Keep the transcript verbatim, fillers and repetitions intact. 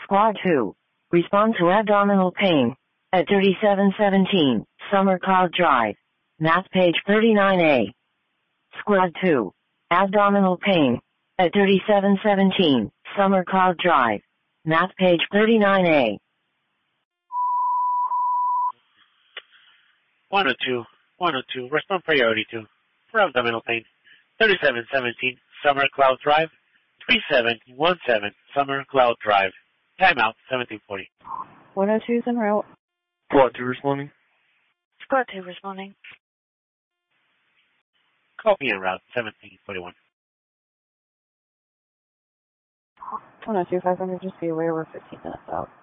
Squad two. Respond to abdominal pain. At thirty-seven seventeen, Summer Cloud Drive. Math page thirty-nine A. Squad two. Abdominal pain. At thirty-seven seventeen, Summer Cloud Drive. Math page thirty-nine A. one oh two, one oh two, respond priority two. For abdominal pain. thirty-seven seventeen, Summer Cloud Drive. three seven one seven, Summer Cloud Drive. Timeout, seventeen forty. one oh two's en route. Squad two responding. Squad two responding. Copy en route, seventeen forty-one. one oh two, five hundred, just be aware we're fifteen minutes out.